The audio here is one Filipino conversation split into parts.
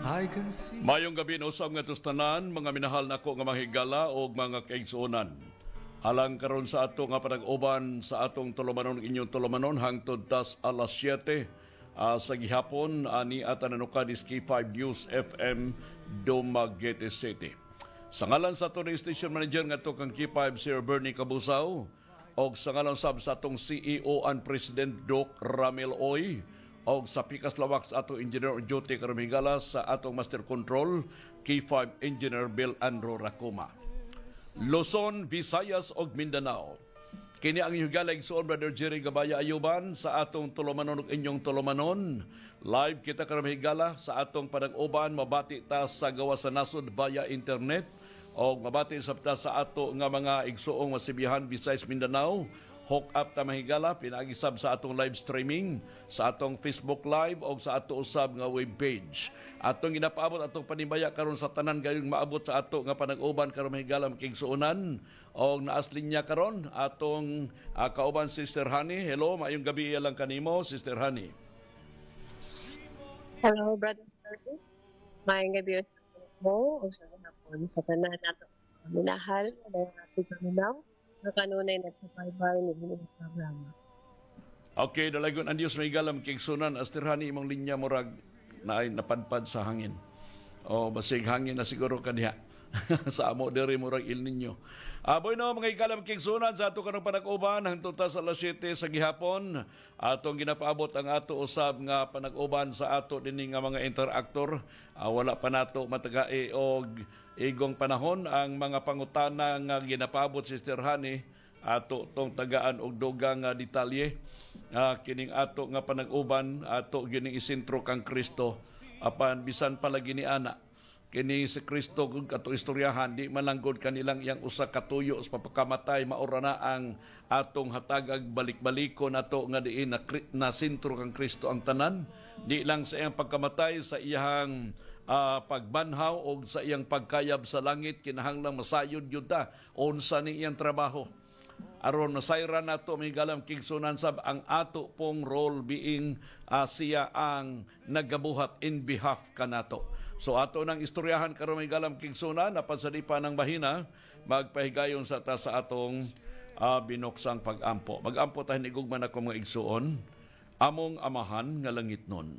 Mayong gabi na usab nga tustanan, mga minahal nako nga mahigala o mga kaigsuonan. Alang karon sa ato nga panag-uban sa atong tulumanon inyong tulumanon hangtod tas alas 7 sa gihapon ani atananuka diski 5 News FM Dumaguete City. Sa ngalan sa ato station manager nga to kang K5 Sir Bernie Cabusaw o sa ngalan sab sa atong CEO and President Doc Ramil Oy o sa pikas lawak sa ato Engineer Jote Karamigala sa atong Master Control K5 Engineer Bill Andro Racoma. Luzon, Visayas ug Mindanao. Kini ang inyong igsoon Brother Jerry Gabaya Ayuban sa atong tulumanon ug inyong tulumanon. Live kita karamigala sa atong panag-uban mabati ta sa gawa sa nasod via internet o mabati sabta sa ato nga mga igsoong masibihan Visayas Mindanao. Hook up ta mahigala pinagisab sa atong live streaming sa atong Facebook Live o sa ato usab nga web page. Atong ginapaabot atong panimaya karon sa tanan gayong maabot sa ato nga panag-uban karon mahigala makigsuonan o naas linya karon atong kauban Sister Honey. Hello, maayong gabi lang kanimo Sister Honey. Hello, Brother Bernie. Maayong gabi mo o sa hapon sa tanan nato minahal na ating paminaw. Kanunay na sa Bible ni Bilang programa. Okay, dalagon ang Diyos may galam kigsunan astirhani imong linya murag na ay napadpad sa hangin. O basig hangin na siguro kaniya. Sa amo diri murag Il Niño. Aboy no mga igalam kigsunan sa ato kanang panag-uban hangtod ta sa alas 7 sa gihapon. Atong ginapaabot ang ato usab nga panag-uban sa ato dinhi nga mga interaktor. Wala pa nato matagai og igong panahon ang mga pangutana nga ginapaabot Sister Honey ato tong tagaan og dugang nga detalye kining ato nga panag-uban ato gining isentro kang Kristo apan bisan palagi ni ana kini si Kristo kung ato istoryahan di malanggod kanilang iyang usa ka tuyo sa papakamatay maura na ang atong hatagag balik-balikon nato nga diin na sentro kang Kristo ang tanan di lang sa iyang pagkamatay sa iyang pagbanhaw o sa iyang pagkayab sa langit kinahanglang masayod yun ta unsa ni iyang trabaho aron masayran nato may galam kigsunan sab ang ato pong role being siya ang nagabuhat in behalf kanato. So ato nang istoryahan karon may galam kigsunan apan sa di pa ng bahina magpahigayon sa ta sa atong binuksang pag-ampo. Mag-ampo tayo ni gugman ako mga igsuon among amahan nga langitnon.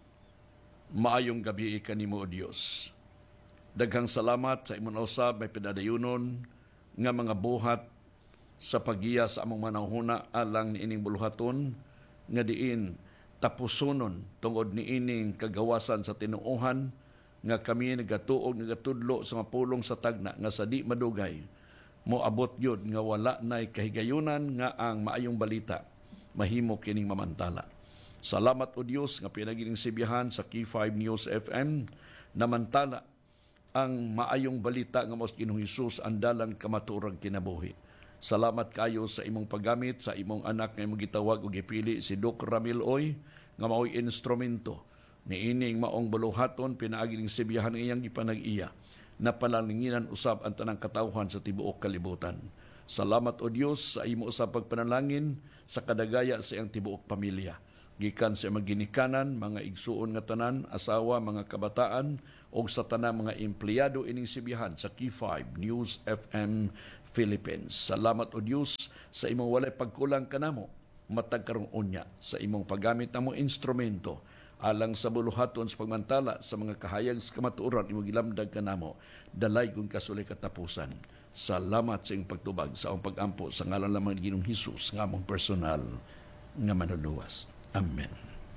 Maayong gabi kanimo o Dios. Daghang salamat sa imong usab may pinadayunon nga mga buhat sa pagiya sa among manahuna alang niining buluhaton nga diin tapusonon tungod niining kagawasan sa tinuohan nga kami nagatuog nagatudlo sa mapulong sa tagna nga sa di madugay moabot yun nga wala nay kahigayunan nga ang maayong balita mahimo kining mamantala. Salamat o Diyos nga pinagining sibihan sa K5 News FM namantala ang maayong balita nga mos Ginoong Hesus ang dalang kamaturang kinabuhi. Salamat kayo sa imong paggamit sa imong anak nga imong gitawag og gipili si Doc Ramil Oy nga mao'y instrumento ni ining maong buluhaton pinaagi ning sibihan iyang ipanag-iya na palalinginan usab ang tanang katawhan sa tibuok kalibutan. Salamat o Dios sa imo usab pagpanalangin sa kadagaya sa iyang tibuok pamilya. Gikan sa maginikanan, mga igsuon nga tanan, asawa, mga kabataan o sa tanang mga empleyado ining sibihan sa K5 News FM Philippines. Salamat o Dios sa imong walay pagkulang kanamo matag karong unya sa imong paggamit namong instrumento alang sa buluhaton sa pagmantala sa mga kahayag sa kamatuoran imong gilamdag kanamo dalay kung kasulay katapusan. Salamat sa imong pagtubag sa among pag-ampo sa ngalan lamang ni Ginoong Hesus nga among personal nga manuluwas. Amen.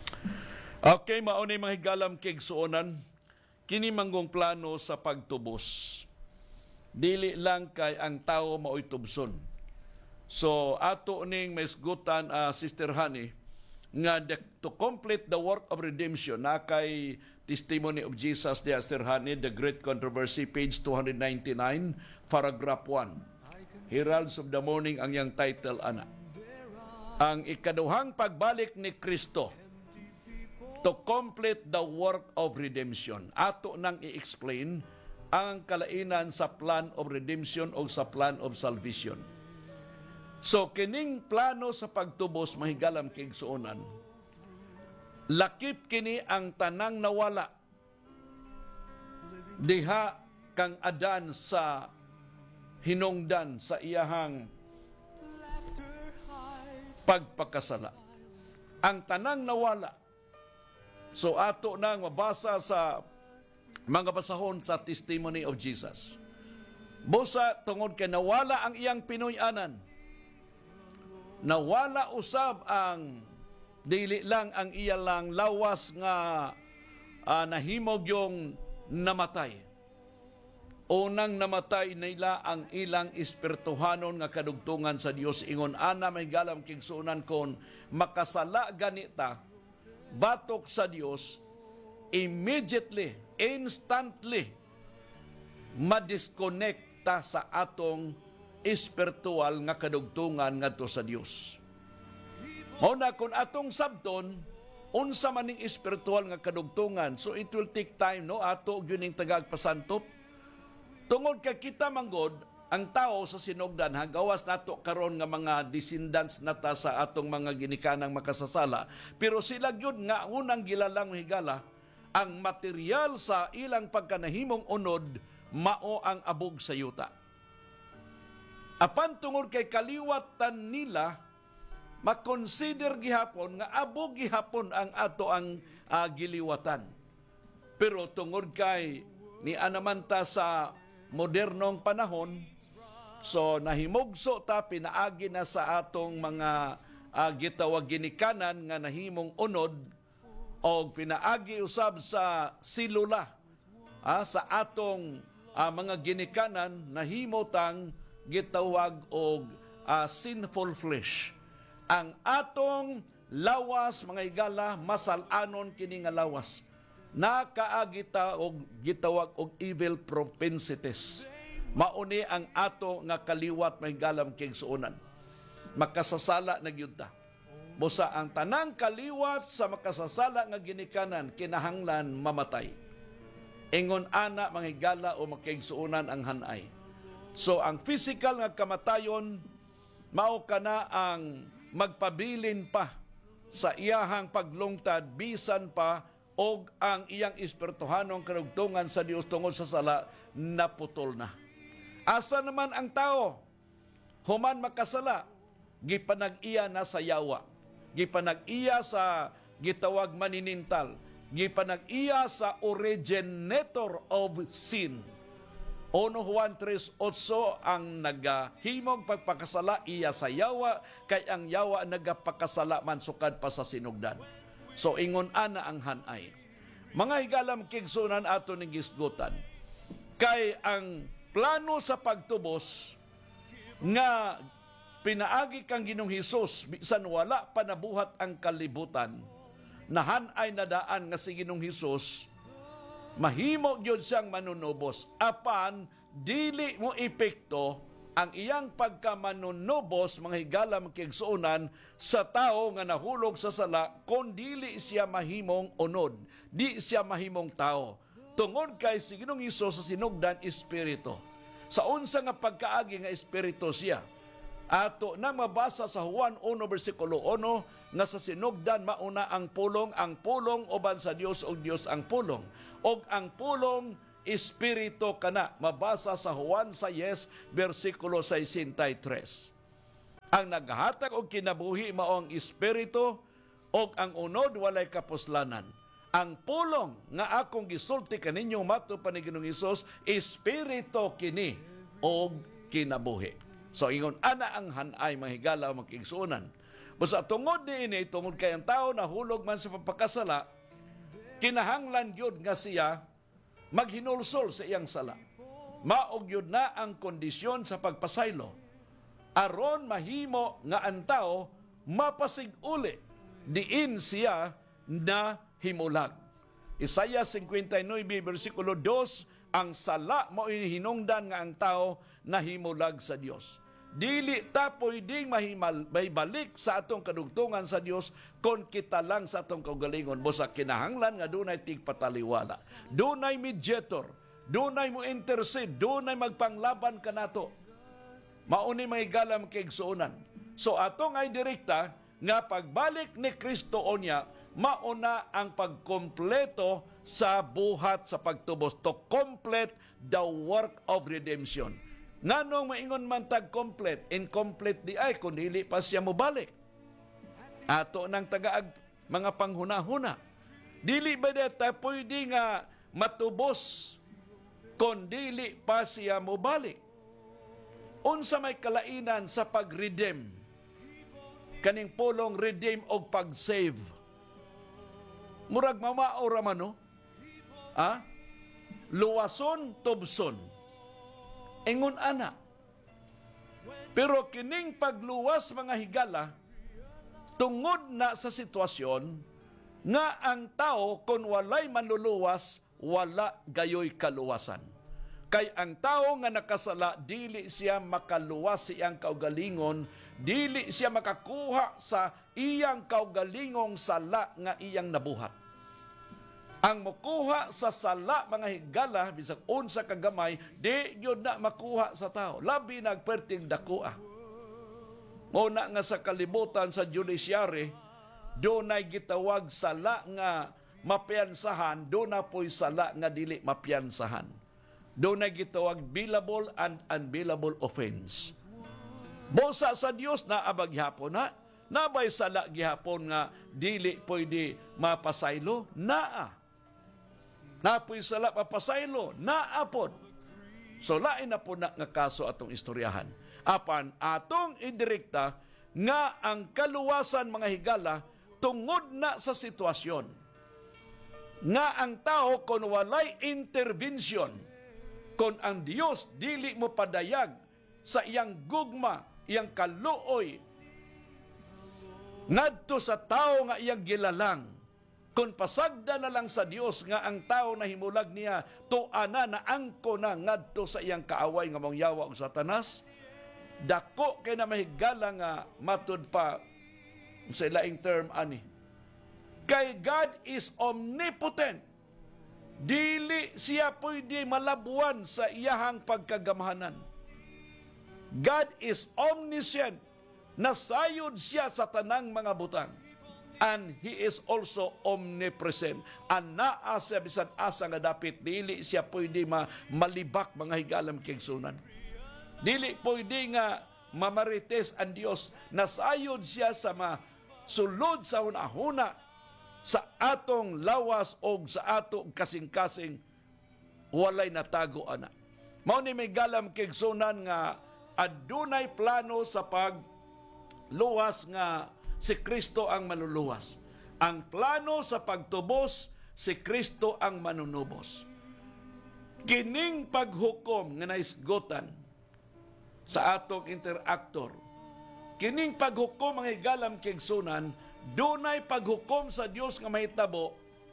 Okay, maunay mga higalam kigsuonan kini manggong plano sa pagtubos. Dili lang kay ang tao mao'y tubson. So ato ning maisgutan Sister Honey nga to complete the work of redemption na kay Testimony of Jesus ni Sister Honey, The Great Controversy, page 299, paragraph 1. Heralds of the Morning ang yang title ana. Ang ikaduhang pagbalik ni Kristo to complete the work of redemption. Ato nang i-explain ang kalainan sa plan of redemption o sa plan of salvation. So, kining plano sa pagtubos mahigalam kigsuonan, lakip kini ang tanang nawala diha kang Adan sa hinungdan sa iyahang pagpakasala. Ang tanang nawala. So ato nang mabasa sa mga basahon sa Testimony of Jesus. Busa tungod kay nawala ang iyang pinuy-anan. Nawala usab ang dili lang ang iya lang lawas nga nahimog yung namatay. Unang namatay nila ang ilang espirituhanon nga kadugtungan sa Dios. Ingon ana may galam kigsunan kon makasala ganita batok sa Dios, immediately, instantly madisconnecta sa atong espiritual nga kadugtungan ngadto sa Dios. Mao na kung atong sabton unsa man ning espiritual nga kadugtungan, so it will take time, no, ato gyud ning tagagpasantop. Tungod kay kita manggod ang tao sa sinugdan hagawas nato karon nga mga descendants nata sa atong mga ginikanang makasasala, pero sila gyud nga unang gilalang higala ang material sa ilang pagkanahimong unod mao ang abog sa yuta. Apan tungod kay kaliwatan nila, makonsider gihapon nga abog gihapon ang ato ang giliwatan. Pero tungod kay ni anamanta sa modernong panahon, so nahimugso ta pinaagi na sa atong mga gitawag ginikanan nga nahimong unod o pinaagi usab sa silula sa atong mga ginikanan nahimotang gitawag og sinful flesh. Ang atong lawas mga higala masalanon kini nga lawas. Nakaagita og gitawag og evil propensities. Mauni ang ato nga kaliwat may galam kigsuonan. Makasasala na gyud ta. Busa ang tanang kaliwat sa makasasala nga ginikanan kinahanglan mamatay. Ingon ana mga higala o makigsuonan ang hanay. So ang physical nga kamatayon mao kana ang magpabilin pa sa iyahang paglungtad bisan pa og ang iyang espirituhanong kadugtungan sa Dios tungod sa sala naputol na. Asa naman ang tao? Human makasala, gipanag-iya na sa yawa. Gipanag-iya sa gitawag maninintal. Gipanag-iya sa originator of sin. 1 Juan 3:8 ang nagahimong pagpakasala iya sa yawa, kay ang yawa nagapakasala man sukad pa sa sinugdan. So ingon ana ang hanay. Mga higalam kigsunan ato ning gisgutan. Kay ang plano sa pagtubos nga pinaagi kang Ginoong Hesus bisan wala pa nabuhat ang kalibutan, nahanay na daan nga si Ginoong Hesus mahimo gyud siyang manunubos apan dili mo epekto ang iyang pagkamanunubos mga higalam kigsuonan sa tao nga nahulog sa sala kon dili siya mahimong unod, di siya mahimong tao. Tungod kay si Ginoong Hesus sa sinugdan espiritu. Sa unsa nga pagkaagi nga espiritu siya. Ato na mabasa sa Juan 1:1 nga sa sinugdan mauna ang pulong uban sa Dios og Dios ang pulong. Og ang pulong espiritu kana mabasa sa Juan 6:63. Ang naghatag og kinabuhi mao ang espiritu og ang unod walay kapuslanan. Ang pulong nga akong gisulti kaninyo mato pa ni Ginoong Hesus, espiritu kini og kinabuhi. So ingon ana ang hanay mahigala makigsuonan. Basta tungod niini, tungod kay ang tao nahulog man sa pagpakasala, kinahanglan gyud nga siya maghinulsol sa iyang sala. Maog yun na ang kondisyon sa pagpasaylo. Aron mahimo nga ang tao mapasig-uli diin siya na himulag. Isaiah 59:2, ang sala mo hinungdan nga ang tao na himulag sa Dios. Dili ta pwedeng may balik sa atong kadugtungan sa Dios kon kita lang sa atong kaugalingon. Busa kinahanglan nga dunay tigpataliwala, dunay mediator, dunay mo intercede, dunay magpanglaban kanato. Mauni may galam kigsuonan. So atong ay direkta nga pagbalik ni Kristo onya mauna ang pagkompleto sa buhat sa pagtubos, to complete the work of redemption. Nganong maingon man tag complete, incomplete di ay kung dili pa siya mobalik. Ato ng tagaag mga panghuna-huna. Dili ba deta pwede nga matubos kung dili pa siya mobalik? Unsa may kalainan sa pag-redeem? Kaning pulong redeem o pag-save. Murag mamaora man, no? Luwason, tubson. Ingon ana. Pero kining pagluwas mga higala, tungod na sa sitwasyon nga ang tao kung walay manluluwas, wala gayoy kaluwasan. Kay ang tao nga nakasala, dili siya makaluwas sa iyang kaugalingon, dili siya makakuha sa iyang kaugalingong sala nga iyang nabuhat. Ang mokuha sa sala mga higala, bisag unsa kagamay, di yun na makuha sa tao. Labi nagperting dakua. Muna nga sa kalibutan sa judiciary, doon ay gitawag sala nga mapiansahan, doon na po'y sala nga dili mapiansahan. Doon ay gitawag billable and unbillable offense. Bosa sa Dios na abaghapon na, nabay sala gihapon nga dili pwede mapasaylo, naa. Napoy sala mapasaylo, naapod. So lain na po na nga kaso atong istoryahan. Apan atong indirekta nga ang kaluwasan mga higala tungod na sa sitwasyon. Nga ang tao kung walay intervention, kung ang Dios dili mo padayag sa iyang gugma, iyang kaluoy, ngadto sa tao nga iyang gilalang, kung pasagda na lang sa Dios nga ang tao na himulag niya, tuana na angko na ngadto sa iyang kaaway nga mangyawa og Satanas, dako kay na mahigala nga matud pa sa laing term ani. Kay God is omnipotent. Dili siya pwede malabuan sa iyahang pagkagamhanan. God is omniscient. Nasayod siya sa tanang mga butang. And He is also omnipresent. And naa siya bisan asa nga dapit, dili siya pwede malibak mga higalam kigsunan. Dili pwede nga mamarites ang Dios. Nasayod siya sa sulod sa hunahuna sa atong lawas o sa atong kasing-kasing walay natago ana. Mao ni may galam kigsunan nga adunay plano sa pagluwas nga si Kristo ang manluluwas. Ang plano sa pagtubos, si Kristo ang manunubos. Kining paghukom nga naisgotan sa atong interactor, kining paghukom ang higalam kigsunan, dunay paghukom sa Dios nga mahitabo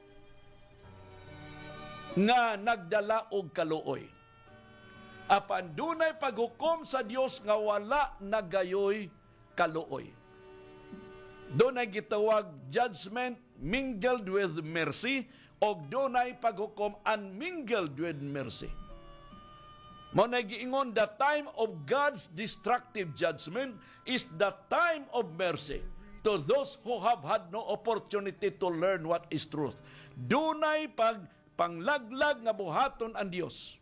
nga nagdala og kaluoy. Apan dunay paghukom sa Dios nga wala nagayoy kaluoy. Dunay gitawag judgment mingled with mercy, o dunay paghukom unmingled with mercy. Mao na giingon, the time of God's destructive judgment is the time of mercy to those who have had no opportunity to learn what is truth. Dunay panglaglag nga buhaton ang Dios.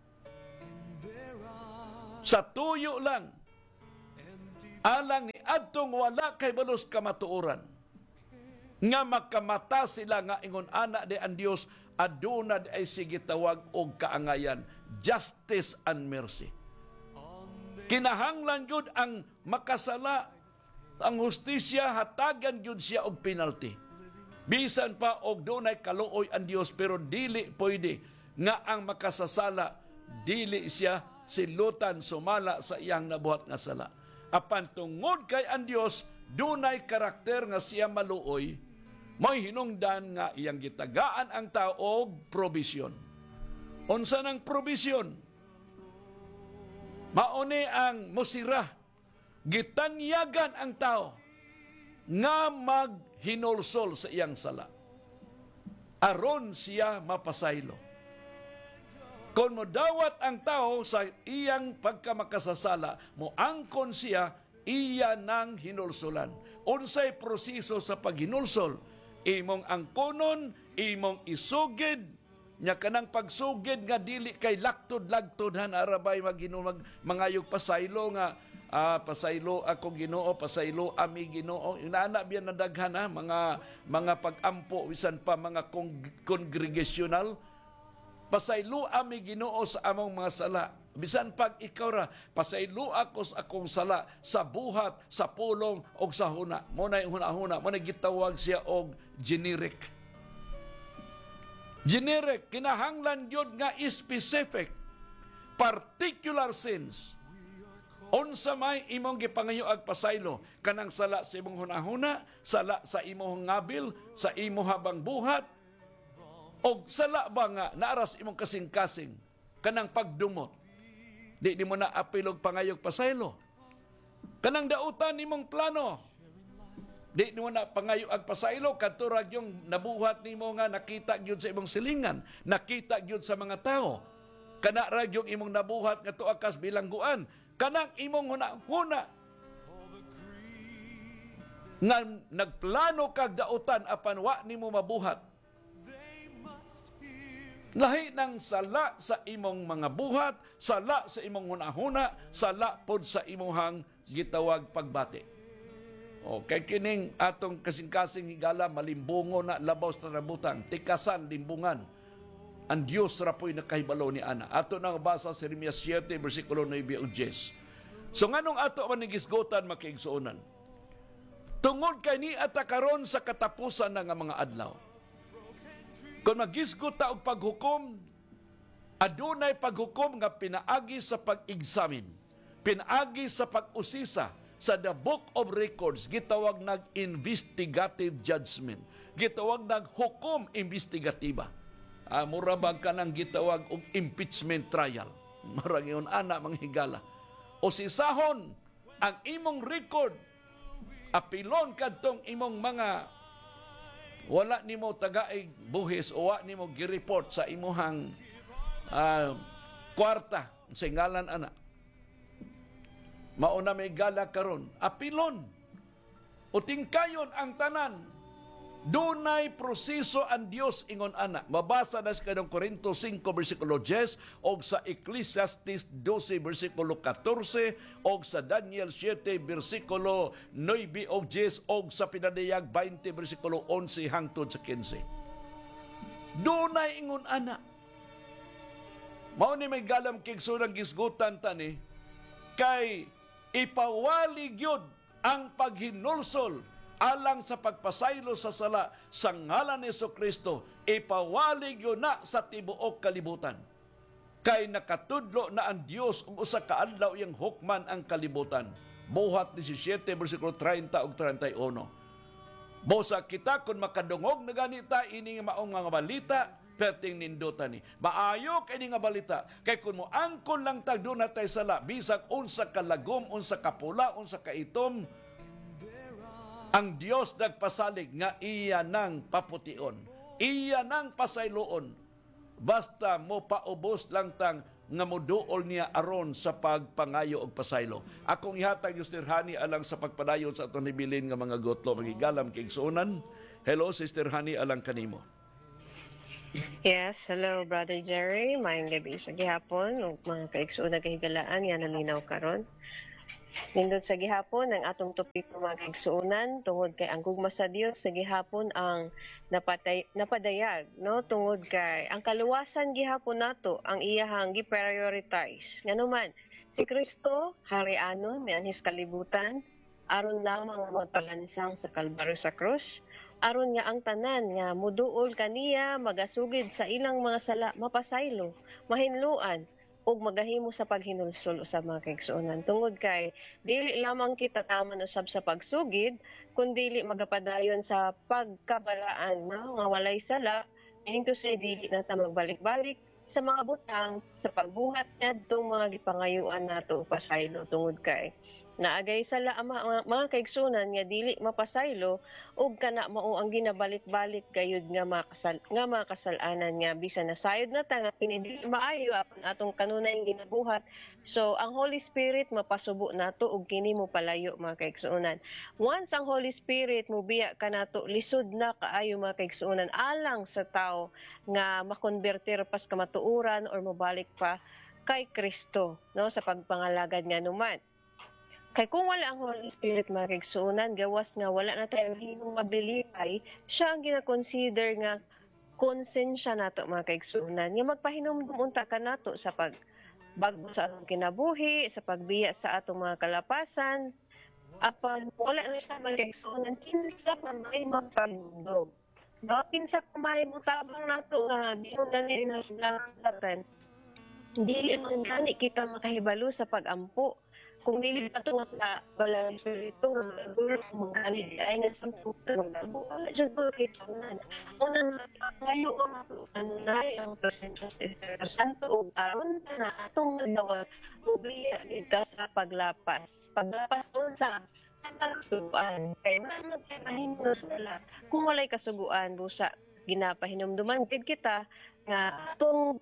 Sa tuyo lang, alang ni adtong wala kay balos kamatuoran, nga makamata sila nga ingon ana de ang Dios, aduna ay sige tawag og kaangayan, justice and mercy. Kinahanglan yun ang makasala, ang hustisya, hatagan yun siya og penalty. Bisan pa og dunay kaluoy ang Dios, pero dili pwede nga ang makasasala, dili siya silutan sumala sa iyang nabuhat nga sala. Apan tungod kay ang Dios, dunay karakter nga siya maluoy, may hinungdan nga iyang gitagaan ang tao og provision. Unsa ng provision? Mauni ang musira, gitanyagan ang tao nga maghinulsol sa iyang sala, aron siya mapasaylo. Kung modawat ang tao sa iyang pagkamakasasala, moangkon siya, iya nang hinulsulan. Unsay proseso sa paghinulsol? Imong angkonon, imong isugid nya kanang pagsugid nga dili kay laktod-lagtod arabay mangayog pasaylo nga pasaylo ako Ginoo, pasaylo ami Ginoo. Inaana biyan na daghan mga pag-ampo bisan pa mga congregational. Pasaylo ami Ginoo sa among mga sala. Bisan pag ikaw ra pasaylo ako sa akong sala sa buhat, sa pulong o sa huna. Mo na huna-huna, mo na gitawag siya og generic. Generic, kinahanglan yun nga specific, particular sins. Unsa may imong gipangayo ag pasaylo, kanang sala sa imong hunahuna, sala sa imong ngabil, sa imong habang buhat, o sala ba nga naaras imong kasing-kasing, kanang pagdumot. Di mo na apilog pangayog pasaylo. Kanang dautan imong plano, di mo na pangayo ag pasaylo, katurag yung nabuhat nimo nga nakita gyud sa imong silingan, nakita gyud sa mga tao. Kana ra yung imong nabuhat nga tuakas bilangguan, kanang imong huna-huna nga nagplano kag dautan apan wa nimo mabuhat. Lahi ng sala sa imong mga buhat, sala sa imong huna-huna, sala pod sa imong gitawag pagbati. O, kay kining atong kasing-kasing higala, malimbungo na labaw sa nabutang, tikasan, limbungan. Ang Diyos rapoy nakahibalo ni Ana. Ato nang basa sa Jeremias 7, versikulo 9 o 10. So nganong ato manigisgotan makiigsuonan? Tungod kay ni atakaron sa katapusan ng mga adlaw. Kung magisgot ta og paghukom, adunay paghukom nga pinaagi sa pag-examine, pinaagi sa pag-usisa, sa the Book of Records, gitawag nag-investigative judgment. Gitawag nag-hukom investigatiba. Murabag ka ng gitawag og impeachment trial. Marang yun, ana, manghigala. O sisahon ang imong record, apilon kadtong imong mga wala nimo tagaig buhis o wala nimo gireport sa imuhang kwarta sa ngalan ana. Mauna may gala karon, apilon. O tingkayon ang tanan. Dunay proseso ang Dios ingon ana. Mabasa na sa kanang Korinto 5 versikulo 10 o sa Ecclesiastes 12 versikulo 14 o sa Daniel 7 versikulo 9 o 10 o sa Pinadayag 20 versikulo 11 hangtod sa 15. Dunay ingon ana. Mao ni may galam kigsurang gisgutan tani kay ipawalig yun ang paghinulsol alang sa pagpasaylo sa sala sa ngalan ni Jesucristo. Ipawalig yun na sa tibuok kalibutan. Kay nakatudlo na ang Diyos kung usa ka adlaw iyang hukman ang kalibutan. Buhat 17, versikulo 30 o 31. Bosa kita kung makadungog na ganita, ini maong nga balita, perting nindutan ni. Maayo kay nga balita. Kay kung mo angkon lang tagdo na tayo sala, bisag unsa ka lagom, unsa ka pula, unsa ka itom, ang Dios nagpasalig nga iya nang papution. Iya nang pasayloon. Basta mo paubos lang tang nga moduol niya aron sa pagpangayo og pasaylo. Akong ihatag Sister Hani alang sa pagpadayon sa atong nibilin nga mga gotlo magigalam kay igsuonan. Hello Sister Hani alang kanimo. Yes, hello Brother Jerry. Maayong gabi sa gihapon ug mga kaigsuon na kahigalaan nga naminaw karon. Nindot sa gihapon ang atong topik mga kaigsuonan tungod kay ang gugma sa Dios sa gihapon ang napadayag no tungod kay ang kaluwasan gihapon nato ang iyahang gi-prioritize. Nganuman si Kristo harianon may anhis kalibutan aron lamang magpalansang sa Kalbaryo sa krus. Aron nga ang tanan nga muduol kaniya magasugid sa ilang mga sala mapasaylo, mahinluan ug magahimo sa paghinulsol sa mga kaigsuonan. Tungod kay dili lamang kita taman usab sa pagsugid kundi magapadayon sa pagkabalaan no? Nga walay sala, meaning to say dili na ta magbalik-balik sa mga butang sa pagbuhat ngadtong mga gipangayuan nato pasaylo tungod kay Naagay sa mga kaigsunan nga dili mapasaylo ug kana mao ang ginabalik-balik gayud nga makasalanan nga bisan nasayod na ta nga kini dili maayo apan atong kanunay ginabuhat. So ang Holy Spirit mapasubo nato ug kini mo palayo mga kaigsunan. Once ang Holy Spirit mobiya kanato lisod na kaayo mga kaigsunan alang sa tao nga makonbertir pas kamatuoran or mobalik pa kay Kristo no sa pagpangalagad nga numan. Kay kung wala ang Holy Spirit mga kaigsunan, gawas nga wala na tayo hinong mabilipay, siya ang gina-consider nga konsensya nato mga kaigsunan. Nga magpahinumdum unta ka nato sa bagbo sa atong kinabuhi, sa pagbiya sa atong mga kalapasan, apan wala na siya mga kaigsunan, kinsa pa may magpahinumdum. No, kinsa pa may mutabang nato nga di yung gani na silang dili man gani kita makahibalo sa pagampo. Kung dili pa ito sa balang espiritu, magaguro, magkali, ay nga sa puta, magaguro, dyan po kayo tanan. Unang ngayon ang ang presensya sa Espiritu Santo, o aron na atong nagdawag, mubiya kita sa paglapas. Paglapas po sa kasuguan. Kaya magpapahin mo sila. Kung walay kasuguan, busa, ginapahinumduman, kita, nga atong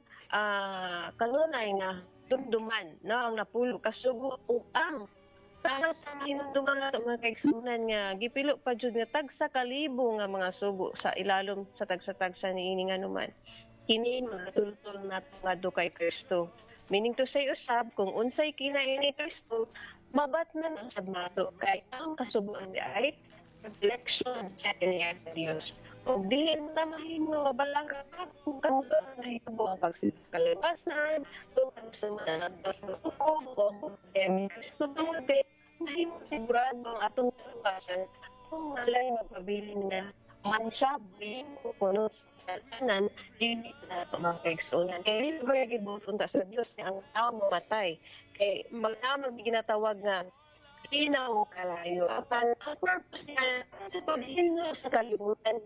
kanunay nga dumduman no ang napulo kasugo ug ang para sa hinumduman nato mga kaigsunan nga gipilo pa jud nga tag sa kalibo nga mga sugo sa ilalom sa tagsa-tagsa niini nga numan kini mga tultol nato ngadto kay Kristo, meaning to say usab kung unsay kinain ni Kristo mabatnan ang sad nato kay ang kasugoan ay reflection sa kaniya sa Dios. O dili na mahimo mabalang ka kung kamuto ang nahitabo ang pagsiskalibasan, tungkol sa mananagdos ng tukog, o Kristo tungkol mahimo sigurado ang atong kalubasan kung malay magpabilin na mansabing o puno sa tanan, dili na ito mga kaigsunan. Kaya dili ba gibuton ta sa Dios na ang tao mamatay. Kaya magdamag ginatawag nga inaw kalayo. Apan, ang purpose niya sa paghino sa kalibutan,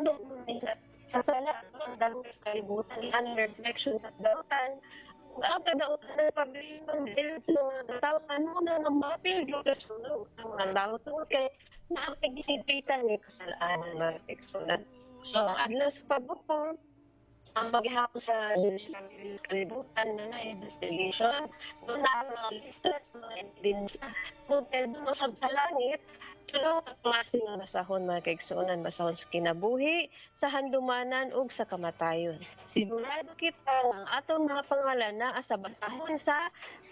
sa sala, ang dagong sa kalibutan, ang reflection sa dautan, ang kadautan ng pagliman, dahil sa mga katawan mo na mapil, yung kasunod, ang mga dautan, kaya nakapag-isipitan niya kasalaan ng mga tekstunan. So, adlaw sa pagbukong, ang paghihapon sa kalibutan na investigation, doon na ang mga listas, mga ebidensya, doon sa langit, pero klase ng basahon mga kaigsunan, basahon sa kinabuhi, sa handumanan ug sa kamatayon. Sigurado kita ang atong mga pangalan na sa basahon sa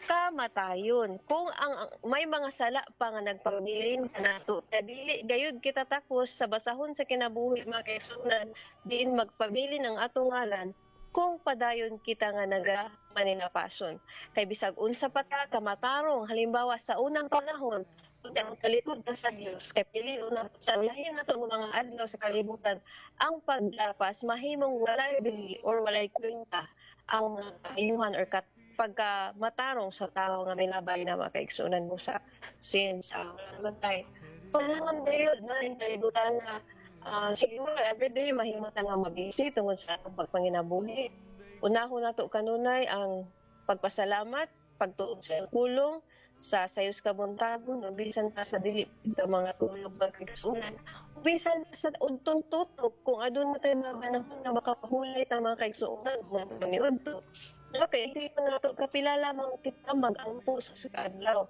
kamatayon. Kung ang may mga sala pa nga nagpabilin kanato, dili gayud kita takos sa basahon sa kinabuhi mga kaigsunan, diin magpabilin ang atong ngalan kung padayon kita nga naga maninapason. Kay bisag unsa pa ta kamatarong halimbawa sa unang panahon ug ang kalikod ta sa Dios kay pili una sa lahin nato mga adlaw sa kalibutan ang paglapas mahimong walay bili or walay kwenta ang mga kayuhan or pagka matarong sa tao nga milabay na mga kaigsunan mo sa sin sa matay. Panahon gayud na yung kalibutan na siguro everyday mahimutan nga mabisi tungod sa atong pagpanginabuhi. Unahon nato kanunay ang pagpasalamat, pagtuog sa kulong, sa sayos kabuntagon, bisan pa sa dili sa mga tulog magkaigsunan, bisan pa sa udtong tutok kung adun mo tayo mga panahon na makapahulay sa mga kaigsunan na paniudto. Okay, isipin nato kapila lamang kita mag-ampo sa adlaw.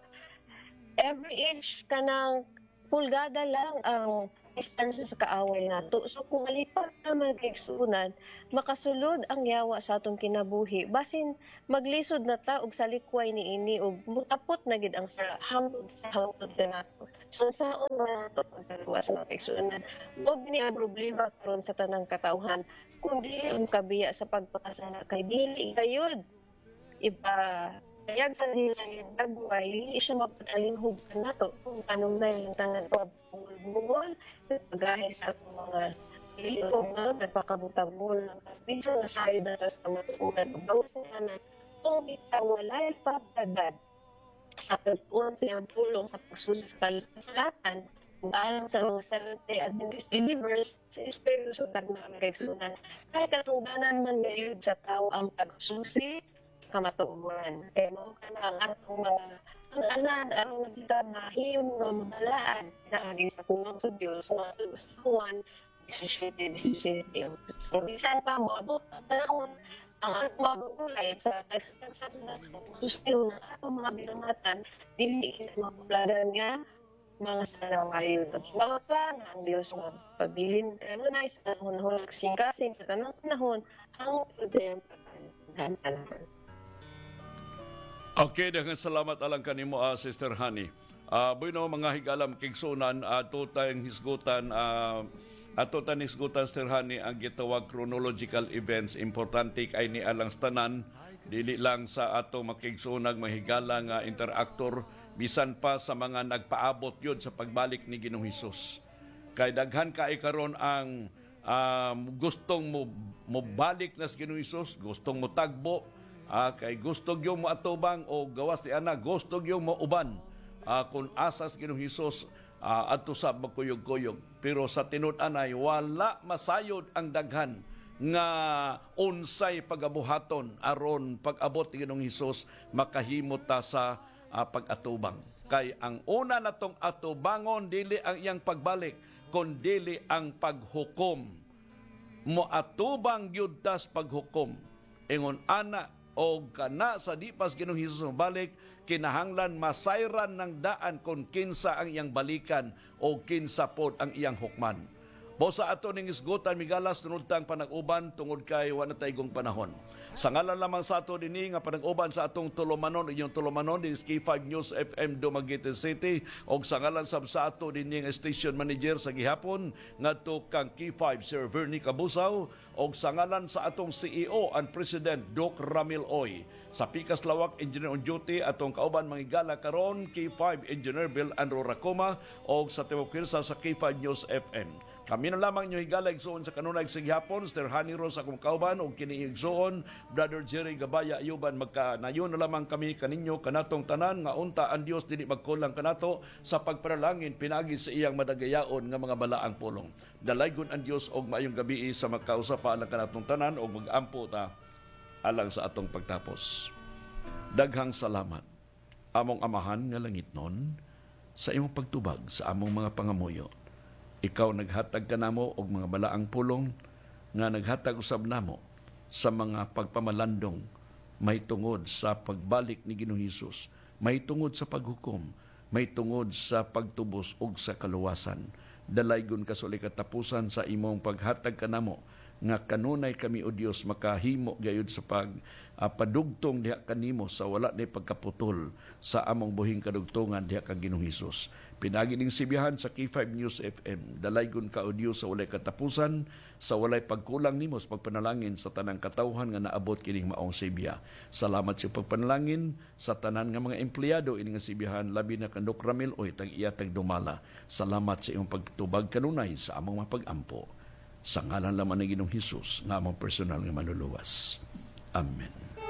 Every inch ka ng pulgada lang ang distansya sa kaaway nato. So kung alipat na magkaigsunan, makasulod ang yawa sa atong kinabuhi. Basin maglisod na ta og sa likway niini og mutapot na gid ang sa hangtod nato. So saon na nato pagkaluwa sa mga kaigsunan. Og ni ang problema karon sa tanang katawhan kung dili ang kabiya sa pagpakasala kay dili gayud iba kaya sa dagway, hindi siya mapatalinghog na to kung anong na yung tangan pag-bungol, pag-ahit sa atong mga ilog na nagpakabutang-bul. Minsan nasayo na sa matuungan ng bawat na kung ikaw walay pagdagad sa pag-uwan sa tulong sa pagsulit sa kalalatan, kung alang sa mga Seventh-day Adventist believers sa Espiritu sa Tagnang Kaigsunan, kahit katungganan man ngayon sa tao ang pagsusi kamatuuran. Kaya mo ka na ang atong mga ang anan aron kita mahim nga mabalaan na aging sa kunong sa Dios nga sa Juan 17:17. So bisan pa mo abot ang panahon ang magulay sa susunod na ato mga binamatan dili kita mapaplagan nga mga sanawayo. Mga sana ang Diyos nga pabilin ano na sa panahon kasing-kasing sa tanang panahon ang pagdayang. Okay, daghang salamat alang kanimo, Sister Honey. Bueno, mga higalam kigsunan, ato tayong hisgutan, Sister Honey, ang gitawag chronological events. Importante kay ni alang tanan, dili lang sa ato makigsunag mahigala nga interaktor, bisan pa sa mga nagpaabot yun sa pagbalik ni Ginoong Hesus. Kay daghan kay karon ang gustong mo balik na sa Ginoong Hesus, gustong mo tagbo, kay gusto yung mo atubang o gawas ni ana, gusto yung mo uban. Kung asas Ginoong Hesus adto sa magkuyog-kuyog. Pero sa tinud-an ay wala masayod ang daghan nga unsay pagabuhaton aron pag-abot ni Ginoong Hesus makahimot ta sa pag-atubang. Kay ang una natong atubangon dili ang iyang pagbalik, kundi ang paghukom. Moatubang gyud tas paghukom. Ingon ana o kana sa di pas Ginoong Hesus balik, kinahanglan masayran ng daan kung kinsa ang iyang balikan o kinsa pod ang iyang hukman. Bo sa ato ning isgutan migalas tunod tang panag-uban tungod kay wala taygong panahon. Sa ngalan lamang sa ato dinhi nga panag-uban sa atong tulumanon, inyong tulumanon din K5 News FM Dumaguete City, og sa ngalan sa ato dinhi nga station manager sa gihapon ngadto kang K5 Sir Vernie Cabusaw, og sa ngalan sa atong CEO and President Doc Ramil Oy. Sa Pikas Lawak Engineer on Duty atong kauban mangigala karon K5 Engineer Bill Andrew Racoma, og sa tiwakilsa sa K5 News FM. Kami na lamang nyo higala igsuon sa kanunay sa gihapon, Sir Honey Rose akong kauban, o kini igsuon, Brother Jerry Gabaya Ayuban, magkanayon na lamang kami kaninyo kanatong tanan, nga unta ang Dios dili magkulang kanato sa pagpanalangin pinagi sa iyang madagayaon nga mga balaang pulong. Dalaygon ang Dios og maayong gabi sa magkausap alang kanatong tanan og magampo ta alang sa atong pagtapos. Daghang salamat, among Amahan nga langitnon, sa imong pagtubag sa among mga pangamuyo. Ikaw naghatag ka namo og mga balaang pulong nga naghatag usab namo sa mga pagpamalandong may tungod sa pagbalik ni Ginoong Hesus, may tungod sa paghukom, may tungod sa pagtubos og sa kaluwasan. Dalaygon ka sa katapusan sa imong paghatag ka namo nga kanunay kami o Dios makahimo gayud sa padugtong diha kanimo sa wala ni pagkaputol sa among buhing kadugtongan diha kang Ginoong Hesus. Pinagi ning sibihan sa K5 News FM. Dalaygon ka o Dios sa walay katapusan, sa walay pagkulang nimo sa pagpanalangin sa tanang katawhan nga naabot kining maong sibiya. Salamat sa pagpanalangin sa tanan nga mga empleyado ini nga sibihan, labi na kang Doc Ramil Oy tag iya tag dumala. Salamat sa imong pagtubag kanunay sa among mapag-ampo. Sa ngalan lamang ng Ginoong Hesus nga among personal nga manluluwas. Amen.